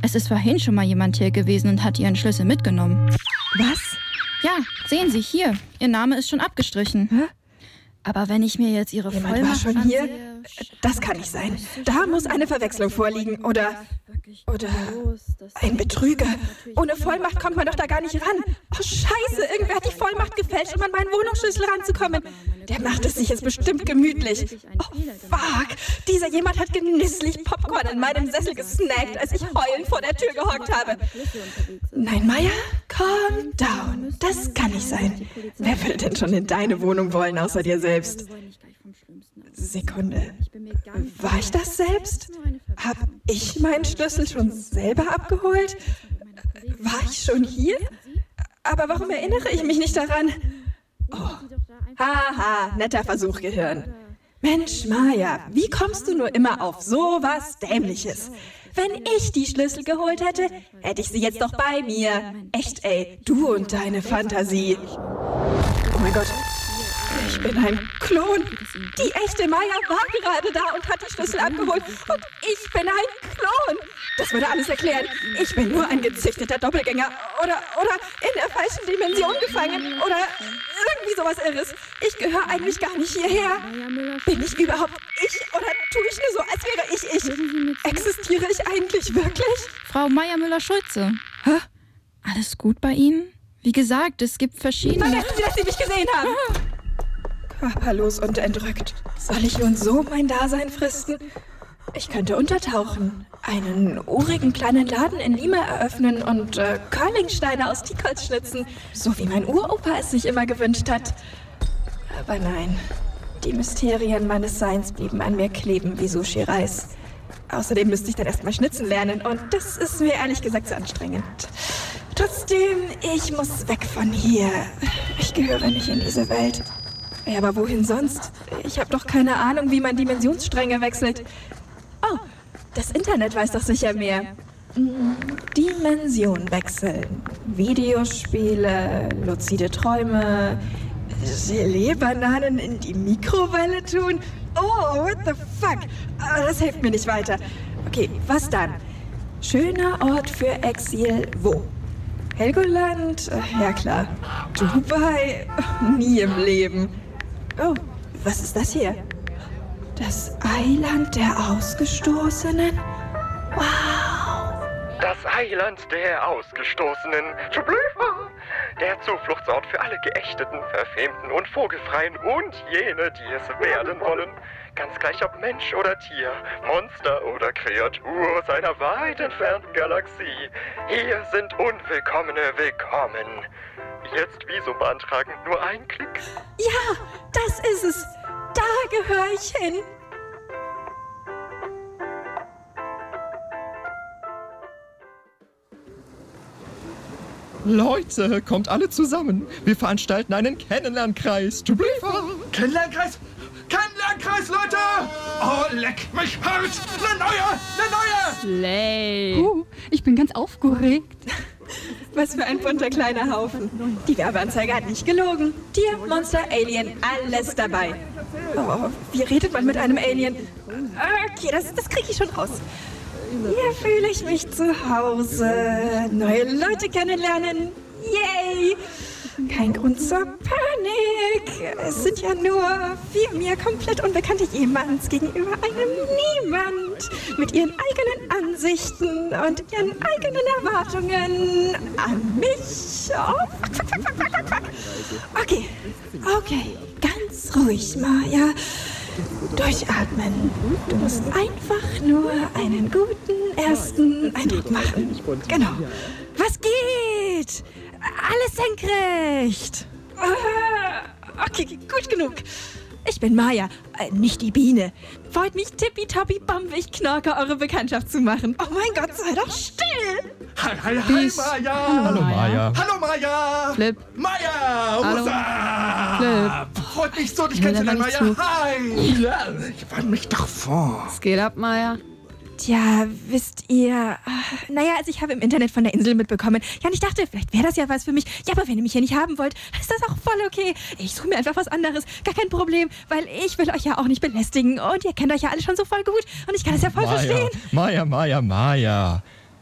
Es ist vorhin schon mal jemand hier gewesen und hat ihren Schlüssel mitgenommen. Was? Ja, sehen Sie, hier. Ihr Name ist schon abgestrichen. Hä? Aber wenn ich mir jetzt Ihre Jemand Vollmacht war schon hier? ansehe, Das kann nicht sein. Da muss eine Verwechslung vorliegen. Oder ein Betrüger. Ohne Vollmacht kommt man doch da gar nicht ran. Oh, scheiße, irgendwer hat die Vollmacht gefälscht, um an meinen Wohnungsschlüssel ranzukommen. Der macht es sich jetzt bestimmt gemütlich. Oh, fuck. Dieser jemand hat genüsslich Popcorn in meinem Sessel gesnackt, als ich heulend vor der Tür gehockt habe. Nein, Maya, calm down. Das kann nicht sein. Wer will denn schon in deine Wohnung wollen, außer dir selbst? Sekunde. War ich das selbst? Hab ich meinen Schlüssel schon selber abgeholt? War ich schon hier? Aber warum erinnere ich mich nicht daran? Oh. Haha, netter Versuch, Gehirn. Mensch, Maya, wie kommst du nur immer auf sowas Dämliches? Wenn ich die Schlüssel geholt hätte, hätte ich sie jetzt doch bei mir. Echt, ey, du und deine Fantasie. Oh mein Gott. Ich bin ein Klon. Die echte Maya war gerade da und hat die Schlüssel abgeholt. Und ich bin ein Klon. Das würde alles erklären. Ich bin nur ein gezüchteter Doppelgänger. Oder in der falschen Dimension gefangen. Oder irgendwie sowas Irres. Ich gehöre eigentlich gar nicht hierher. Bin ich überhaupt ich? Oder tue ich nur so, als wäre ich? Existiere ich eigentlich wirklich? Frau Maya Müller-Schulze. Hä? Alles gut bei Ihnen? Wie gesagt, es gibt verschiedene... Vergessen Sie, dass Sie mich gesehen haben. Körperlos und entrückt. Soll ich nun so mein Dasein fristen? Ich könnte untertauchen, einen urigen kleinen Laden in Lima eröffnen und Curlingsteine aus Teakholz schnitzen, so wie mein Uropa es sich immer gewünscht hat. Aber nein, die Mysterien meines Seins blieben an mir kleben wie Sushi-Reis. Außerdem müsste ich dann erstmal schnitzen lernen und das ist mir ehrlich gesagt zu anstrengend. Trotzdem, ich muss weg von hier. Ich gehöre nicht in diese Welt. Ja, aber wohin sonst? Ich habe doch keine Ahnung, wie man Dimensionsstränge wechselt. Oh, das Internet weiß doch sicher mehr. Dimension wechseln. Videospiele, luzide Träume, Gelee-Bananen in die Mikrowelle tun. Oh, what the fuck? Aber das hilft mir nicht weiter. Okay, was dann? Schöner Ort für Exil, wo? Helgoland? Ja klar. Dubai? Nie im Leben. Oh, was ist das hier? Das Eiland der Ausgestoßenen? Wow! Das Eiland der Ausgestoßenen. Tschublüfa! Der Zufluchtsort für alle Geächteten, Verfemten und Vogelfreien und jene, die es werden wollen. Ganz gleich ob Mensch oder Tier, Monster oder Kreatur aus einer weit entfernten Galaxie. Hier sind Unwillkommene willkommen. Jetzt Visum beantragen, nur ein Klick. Ja, das ist es. Da gehöre ich hin. Leute, kommt alle zusammen. Wir veranstalten einen Kennenlernkreis. Kennenlernkreis? Kennenlernkreis, Leute! Oh, leck mich hart! Eine neue! Slay. Ich bin ganz aufgeregt. Was für ein bunter kleiner Haufen. Die Werbeanzeige hat nicht gelogen. Tier, Monster, Alien, alles dabei. Oh, wie redet man mit einem Alien? Okay, das kriege ich schon raus. Hier fühle ich mich zu Hause. Neue Leute kennenlernen. Yay! Kein Grund zur Panik. Es sind ja nur 4 mir komplett unbekannte Jemands gegenüber einem Niemand. Mit ihren eigenen Ansichten und ihren eigenen Erwartungen an mich. Oh, fuck. Okay. Ganz ruhig, Maya. Durchatmen. Du musst einfach nur einen guten ersten Eindruck machen. Genau. Was geht? Alles senkrecht. Okay, gut genug. Ich bin Maya, nicht die Biene. Freut mich tippitoppi bombig Knorke, eure Bekanntschaft zu machen. Oh mein Gott, sei doch still. Hi, Peace. Maya! Hallo Maya. Hallo, Maya! Flip. Maya! Hallo. Flip. Freut mich so, dich kennenzulernen, Maya. zu. Hi! Ja, ich war mich doch vor. Was geht ab, Maya? Tja, wisst ihr, also ich habe im Internet von der Insel mitbekommen. Ja, und ich dachte, vielleicht wäre das ja was für mich. Ja, aber wenn ihr mich hier nicht haben wollt, ist das auch voll okay. Ich suche mir einfach was anderes. Gar kein Problem, weil ich will euch ja auch nicht belästigen. Und ihr kennt euch ja alle schon so voll gut. Und ich kann es ja voll verstehen. Maya.